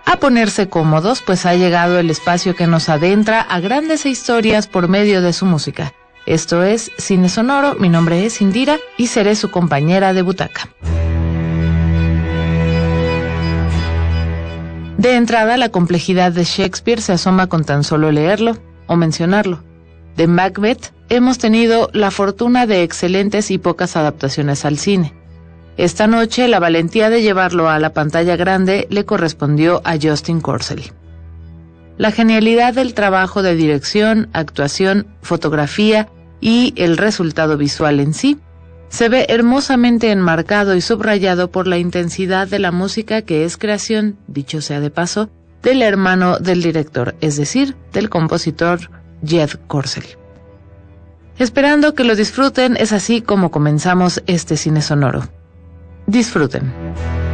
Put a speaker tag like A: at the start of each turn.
A: a ponerse cómodos, pues ha llegado el espacio que nos adentra a grandes historias por medio de su música. Esto es Cine Sonoro, mi nombre es Indira y seré su compañera de butaca. De entrada, la complejidad de Shakespeare se asoma con tan solo leerlo o mencionarlo. De Macbeth hemos tenido la fortuna de excelentes y pocas adaptaciones al cine. Esta noche, la valentía de llevarlo a la pantalla grande le correspondió a Justin Kurzel. La genialidad del trabajo de dirección, actuación, fotografía y el resultado visual en sí se ve hermosamente enmarcado y subrayado por la intensidad de la música que es creación, dicho sea de paso, del hermano del director, es decir, del compositor Jed Kurzel. Esperando que lo disfruten, es así como comenzamos este Cine Sonoro. Disfruten.